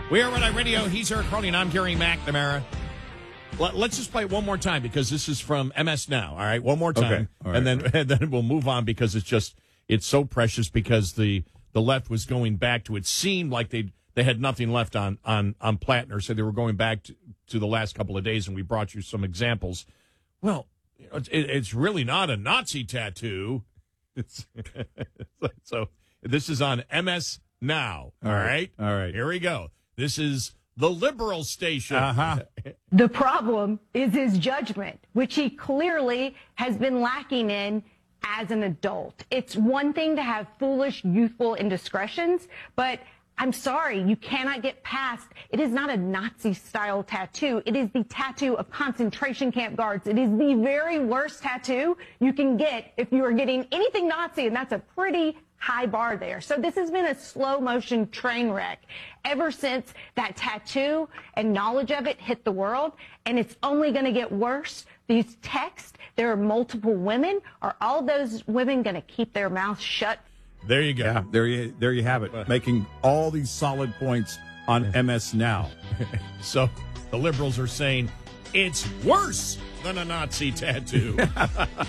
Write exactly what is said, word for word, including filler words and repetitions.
We are Red Eye Radio. He's Eric Crowley, and I'm Gary McNamara. Let, let's just play it one more time because this is from M S Now. All right, one more time, okay. All right. and then and then we'll move on because it's just it's so precious because the the left was going back to it seemed like they they had nothing left on on on Plattner, so they were going back to, to the last couple of days, and we brought you some examples. Well, it, it's really not a Nazi tattoo. It's, so this is on M S Now. All, all right. right, all right. Here we go. This is the liberal station. Uh-huh. The problem is his judgment, which he clearly has been lacking in as an adult. It's one thing to have foolish, youthful indiscretions, but I'm sorry, you cannot get past. It is not a Nazi-style tattoo. It is the tattoo of concentration camp guards. It is the very worst tattoo you can get if you are getting anything Nazi, and that's a pretty high bar there. So this has been a slow-motion train wreck ever since that tattoo and knowledge of it hit the world, and it's only going to get worse. These texts, there are multiple women. Are all those women going to keep their mouths shut? There you go. Yeah, there you there you have it. Making all these solid points on M S Now. So the liberals are saying it's worse than a Nazi tattoo.